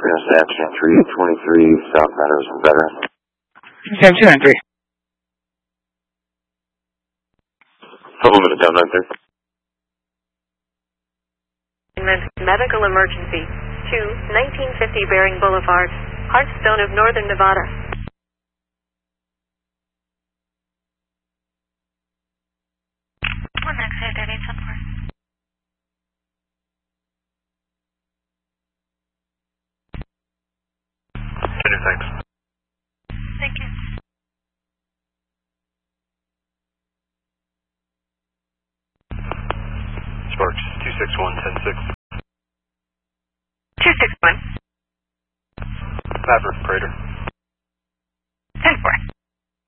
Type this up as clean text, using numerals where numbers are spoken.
West Action 323, South Meadows and Veteran. Sam 293. Supplement down 93. Medical emergency. 1950 Bering Boulevard, Hearthstone of Northern Nevada. One next hit at 874. Thanks. Thank you. Sparks 261-10-6. 261. Maverick, Prater.